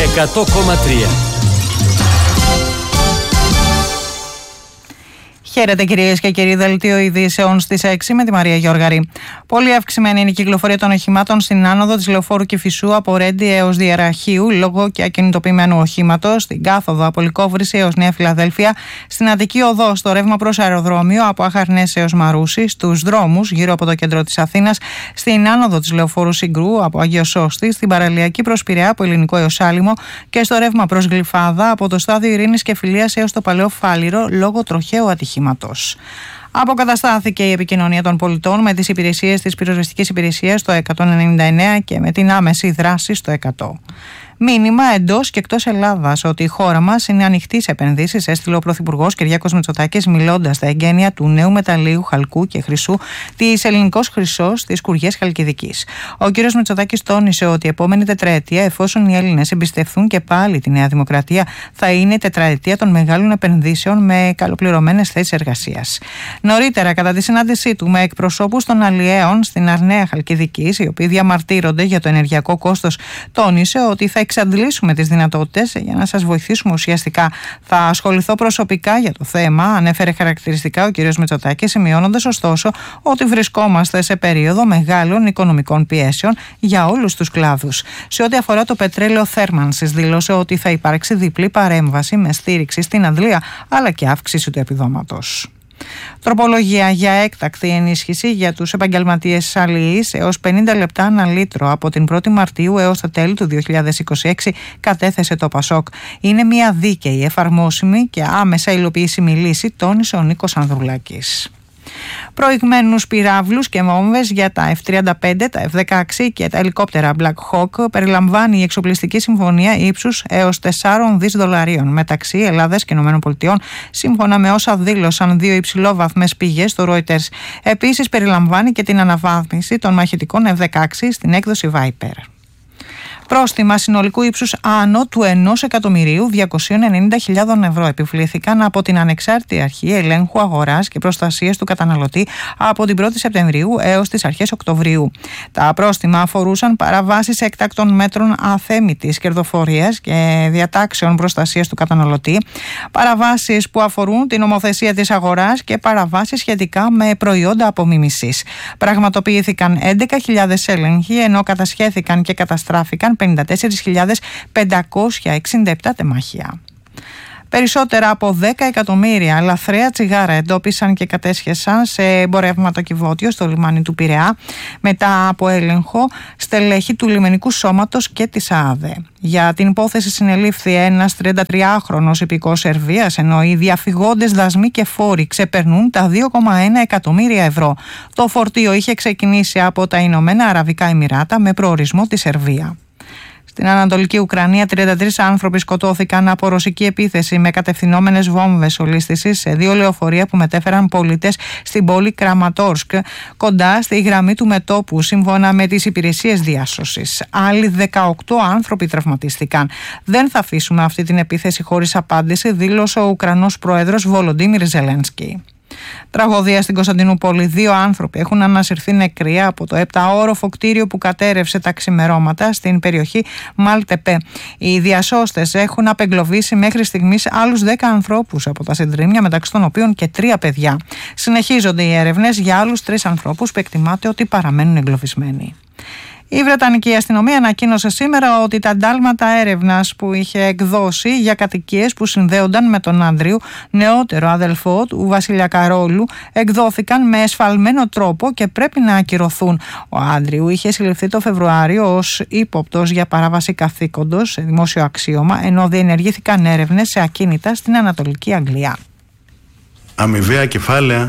100,3. Χαίρετε κυρίες και κύριοι, δελτίο ειδήσεων στις 6 με τη Μαρία Γιώργαρη. Πολύ αυξημένη είναι η κυκλοφορία των οχημάτων στην άνοδο της Λεωφόρου Κηφισού από Ρέντι έως Διεραχείου λόγω και ακινητοποιημένου οχήματος, στην κάθοδο από Λυκόβρηση έως Νέα Φιλαδέλφια, στην Αττική Οδό στο ρεύμα προς αεροδρόμιο από Αχαρνές έως Μαρούσι, στους δρόμους γύρω από το κέντρο της Αθήνας, στην άνοδο της Λεωφόρου Συγκρού από Αγίο Σώστη, στην παραλιακή προς Πειραιά από Ελληνικό έως Άλυμο και στο ρεύμα προς Γλυφάδα από το στάδιο Ειρήνης και Φιλίας έως το Παλαιό Φάληρο λόγω τροχαίου ατυχήματος. Αποκαταστάθηκε η επικοινωνία των πολιτών με τις υπηρεσίες της πυροσβεστικής υπηρεσίας στο 199 και με την άμεση δράση στο 100. Μήνυμα εντός και εκτός Ελλάδας ότι η χώρα μας είναι ανοιχτή σε επενδύσεις, έστειλε ο Πρωθυπουργός Κυριάκος Μητσοτάκης μιλώντας στα εγγένεια του νέου μεταλλείου χαλκού και χρυσού της Ελληνικός Χρυσός της Κουριές Χαλκιδικής. Ο κ. Μητσοτάκης τόνισε ότι η επόμενη τετραετία, εφόσον οι Έλληνες εμπιστευτούν και πάλι τη Νέα Δημοκρατία, θα είναι η τετραετία των μεγάλων επενδύσεων με καλοπληρωμένες θέσεις εργασίας. Νωρίτερα, κατά τη συνάντησή του με εκπροσώπους των αλλιέων στην Αρναία Χαλκιδικής, οι οποίοι διαμαρτύρονται για το ενεργειακό κόστος, τόνισε ότι θα εξαντλήσουμε τις δυνατότητες για να σας βοηθήσουμε ουσιαστικά. Θα ασχοληθώ προσωπικά για το θέμα, ανέφερε χαρακτηριστικά ο κ. Μητσοτάκης, σημειώνοντας ωστόσο ότι βρισκόμαστε σε περίοδο μεγάλων οικονομικών πιέσεων για όλους τους κλάδους. Σε ό,τι αφορά το πετρέλαιο θέρμανσης, δήλωσε ότι θα υπάρξει διπλή παρέμβαση με στήριξη στην αντλία αλλά και αύξηση του επιδόματος. Τροπολογία για έκτακτη ενίσχυση για τους επαγγελματίες αλληλείς έως 50 λεπτά ανά λίτρο από την 1η Μαρτίου έως τα τέλη του 2026 κατέθεσε το ΠΑΣΟΚ. Είναι μια δίκαιη, εφαρμόσιμη και άμεσα υλοποιήσιμη λύση, τόνισε ο Νίκος Ανδρουλάκης. Προηγμένους πυράβλους και βόμβες για τα F-35, τα F-16 και τα ελικόπτερα Black Hawk περιλαμβάνει η εξοπλιστική συμφωνία ύψους έως 4 δις δολαρίων μεταξύ Ελλάδας και ΗΠΑ, σύμφωνα με όσα δήλωσαν δύο υψηλόβαθμες πηγές στο Reuters. Επίσης περιλαμβάνει και την αναβάθμιση των μαχητικών F-16 στην έκδοση Viper. Πρόστιμα συνολικού ύψους άνω του 1.290.000 ευρώ επιβλήθηκαν από την Ανεξάρτητη Αρχή Ελέγχου Αγοράς και Προστασίας του Καταναλωτή από την 1η Σεπτεμβρίου έως τις αρχές Οκτωβρίου. Τα πρόστιμα αφορούσαν παραβάσεις έκτακτων μέτρων αθέμητης κερδοφορίας και διατάξεων προστασίας του καταναλωτή, παραβάσεις που αφορούν την νομοθεσία της αγοράς και παραβάσεις σχετικά με προϊόντα απομίμησης. Πραγματοποιήθηκαν 11.000 έλεγχοι, ενώ κατασχέθηκαν και καταστράφηκαν 54.567 τεμάχια. Περισσότερα από 10 εκατομμύρια λαθρέα τσιγάρα εντόπισαν και κατέσχεσαν σε εμπορευματοκιβώτιο στο λιμάνι του Πειραιά μετά από έλεγχο στελέχη του λιμενικού σώματος και της ΑΑΔΕ. Για την υπόθεση συνελήφθη ένας 33χρονος υπηκός Σερβίας, ενώ οι διαφυγόντες δασμοί και φόροι ξεπερνούν τα 2,1 εκατομμύρια ευρώ. Το φορτίο είχε ξεκινήσει από τα Ηνωμένα Αραβικά Εμιράτα με προορισμό τη Σερβία. Στην Ανατολική Ουκρανία, 33 άνθρωποι σκοτώθηκαν από ρωσική επίθεση με κατευθυνόμενες βόμβες ολίσθησης σε 2 λεωφορεία που μετέφεραν πολίτες στην πόλη Κραματόρσκ, κοντά στη γραμμή του μετώπου, σύμφωνα με τις υπηρεσίες διάσωσης. Άλλοι 18 άνθρωποι τραυματίστηκαν. Δεν θα αφήσουμε αυτή την επίθεση χωρίς απάντηση, δήλωσε ο Ουκρανός πρόεδρος Βολοντίμιρ Ζελένσκι. Τραγωδία στην Κωνσταντινούπολη. 2 άνθρωποι έχουν ανασυρθεί νεκροί από το 7όροφο κτίριο που κατέρευσε τα ξημερώματα στην περιοχή Μάλτεπε. Οι διασώστες έχουν απεγκλωβίσει μέχρι στιγμής άλλους 10 ανθρώπους από τα συντρίμμια, μεταξύ των οποίων και 3 παιδιά. Συνεχίζονται οι έρευνες για άλλους 3 ανθρώπους που εκτιμάται ότι παραμένουν εγκλωβισμένοι. Η Βρετανική αστυνομία ανακοίνωσε σήμερα ότι τα εντάλματα έρευνας που είχε εκδώσει για κατοικίες που συνδέονταν με τον Άντριου, νεότερο αδελφό του Βασίλια Καρόλου, εκδόθηκαν με εσφαλμένο τρόπο και πρέπει να ακυρωθούν. Ο Άντριου είχε συλληφθεί το Φεβρουάριο ως ύποπτος για παράβαση καθήκοντος σε δημόσιο αξίωμα, ενώ διενεργήθηκαν έρευνες σε ακίνητα στην Ανατολική Αγγλία. Αμοιβαία κεφάλαια.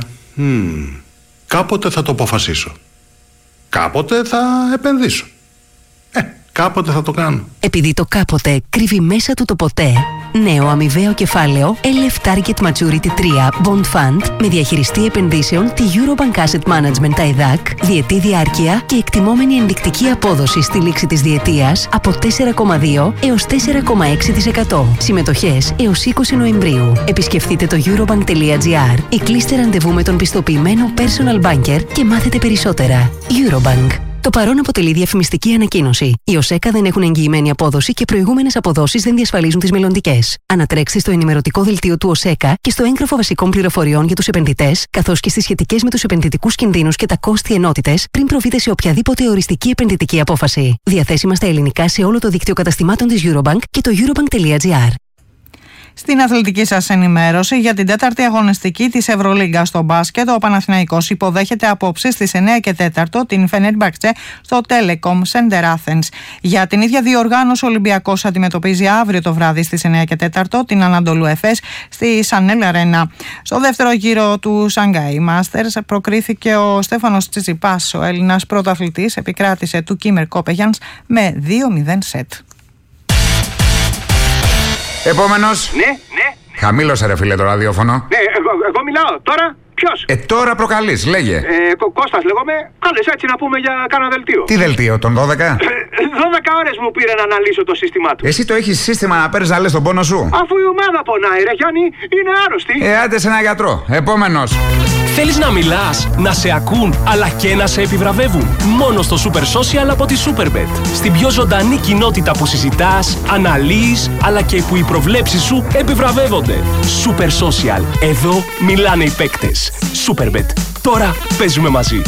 Κάποτε θα το αποφασίσω. Κάποτε θα επενδύσω. Κάποτε θα το κάνω. Επειδή το κάποτε κρύβει μέσα του το ποτέ. Νέο αμοιβαίο κεφάλαιο LF Target Maturity 3 Bond Fund με διαχειριστή επενδύσεων τη Eurobank Asset Management ΤΑΕΔΑΚ, διετή διάρκεια και εκτιμόμενη ενδεικτική απόδοση στη λήξη της διετίας από 4,2 έως 4,6%. Συμμετοχές έως 20 Νοεμβρίου. Επισκεφτείτε το eurobank.gr ή κλείστε ραντεβού με τον πιστοποιημένο personal banker και μάθετε περισσότερα. Eurobank. Το παρόν αποτελεί διαφημιστική ανακοίνωση. Οι ΟΣΕΚΑ δεν έχουν εγγυημένη απόδοση και προηγούμενες αποδόσεις δεν διασφαλίζουν τις μελλοντικές. Ανατρέξτε στο ενημερωτικό δελτίο του ΟΣΕΚΑ και στο έγγραφο βασικών πληροφοριών για τους επενδυτές, καθώς και στις σχετικές με τους επενδυτικούς κινδύνους και τα κόστη ενότητες, πριν προβείτε σε οποιαδήποτε οριστική επενδυτική απόφαση. Διαθέσιμα στα ελληνικά σε όλο το δίκτυο καταστημάτων της Eurobank και το eurobank.gr. Στην αθλητική σας ενημέρωση για την τέταρτη αγωνιστική της Ευρωλίγκα στο μπάσκετ, ο Παναθηναϊκός υποδέχεται απόψε στις 9 και 4 την Φενέρμπαχτσε στο Telecom Center Athens. Για την ίδια διοργάνωση, ο Ολυμπιακός αντιμετωπίζει αύριο το βράδυ στις 9 και 4 την Ανατολού Εφές στη Σανέλ Αρένα. Στο δεύτερο γύρο του Shanghai Masters προκρίθηκε ο Στέφανος Τσιτσιπάς. Ο Έλληνας πρωταθλητής επικράτησε του Κίμερ Κόπεγιανς με 2-0 σετ. Επόμενος. Ναι. Χαμήλωσε ρε φίλε το ραδιόφωνο. Ναι, εγώ μιλάω. Τώρα ποιος? Τώρα προκαλείς, λέγε. Κώστας λέγομαι. Κάλες έτσι να πούμε για κάνα δελτίο. Τι δελτίο, τον 12? 12 ώρες μου πήρε να αναλύσω το σύστημά του. Εσύ το έχεις σύστημα να παίρνεις να λες τον πόνο σου? Αφού η ομάδα πονάει ρε Γιάννη, είναι άρρωστη. Άντε σε ένα γιατρό. Επόμενος. Θέλεις να μιλάς, να σε ακούν, αλλά και να σε επιβραβεύουν? Μόνο στο Super Social από τη Superbet. Στην πιο ζωντανή κοινότητα που συζητάς, αναλύεις, αλλά και που οι προβλέψεις σου επιβραβεύονται. Super Social. Εδώ μιλάνε οι παίκτες. Superbet. Τώρα παίζουμε μαζί.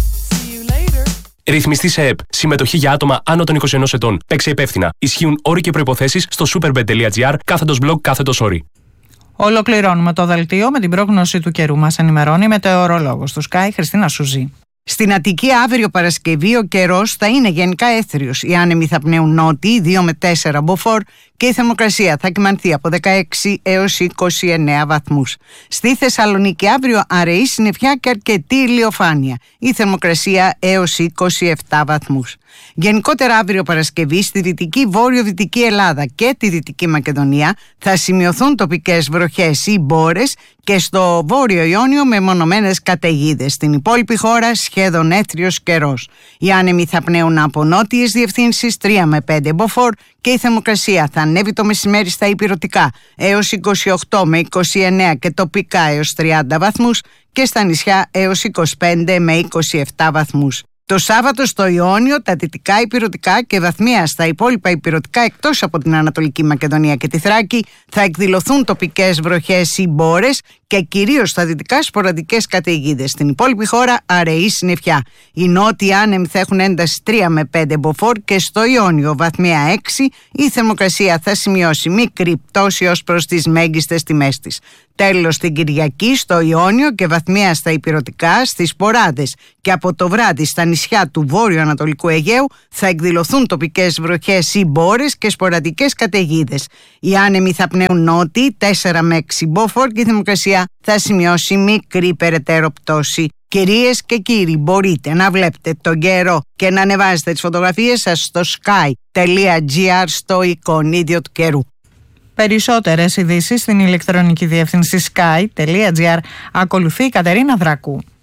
Ρυθμιστή σε ΕΠ. Συμμετοχή για άτομα άνω των 21 ετών. Παίξε υπεύθυνα. Ισχύουν όροι και προϋποθέσεις στο superbet.gr/blog/όροι. Ολοκληρώνουμε το δελτίο με την πρόγνωση του καιρού. Μας ενημερώνει η μετεωρολόγος του Sky, Χριστίνα Σουζή. Στην Αττική αύριο Παρασκευή ο καιρός θα είναι γενικά έθριος. Οι άνεμοι θα πνέουν νότιοι 2 με 4 μποφόρ και η θερμοκρασία θα κυμανθεί από 16 έως 29 βαθμούς. Στη Θεσσαλονίκη αύριο αραιή συννεφιά και αρκετή ηλιοφάνεια. Η θερμοκρασία έως 27 βαθμούς. Γενικότερα αύριο Παρασκευή στη δυτική βόρειο-δυτική Ελλάδα και τη Δυτική Μακεδονία θα σημειωθούν τοπικές βροχές ή μπόρες και στο Βόρειο Ιόνιο μεμονωμένες καταιγίδες. Στην υπόλοιπη χώρα σχεδόν έθριος καιρός. Οι άνεμοι θα πνέουν από νότιες διευθύνσεις 3 με 5 μποφόρ και η θερμοκρασία θα ανέβει το μεσημέρι στα ηπειρωτικά έως 28 με 29 και τοπικά έως 30 βαθμούς και στα νησιά έως 25 με 27 βαθμούς. Το Σάββατο στο Ιόνιο, τα δυτικά ηπειρωτικά και βαθμία στα υπόλοιπα ηπειρωτικά εκτός από την Ανατολική Μακεδονία και τη Θράκη θα εκδηλωθούν τοπικές βροχές ή μπόρες και κυρίως στα δυτικά σποραδικές καταιγίδες. Στην υπόλοιπη χώρα αραιή συννεφιά. Οι νότιοι άνεμοι θα έχουν ένταση 3 με 5 μποφόρ και στο Ιόνιο βαθμία 6 η θερμοκρασία θα σημειώσει μικρή πτώση ως προς τις μέγιστες τιμές της. Τέλος την Κυριακή στο Ιόνιο και βαθμία στα ηπειρωτικά, στις Ποράδες και από το βράδυ στα νησιά του βόρειο-ανατολικού Αιγαίου θα εκδηλωθούν τοπικές βροχές ή μπόρες και σποραδικές καταιγίδες. Οι άνεμοι θα πνέουν νότιοι 4 με 6 μποφόρ και η θερμοκρασία θα σημειώσει μικρή περαιτέρω πτώση. Κυρίες και κύριοι, μπορείτε να βλέπετε τον καιρό και να ανεβάζετε τις φωτογραφίες σας στο sky.gr στο εικονίδιο του καιρού. Περισσότερες ειδήσεις στην ηλεκτρονική διεύθυνση sky.gr. Ακολουθεί η Κατερίνα Δρακού.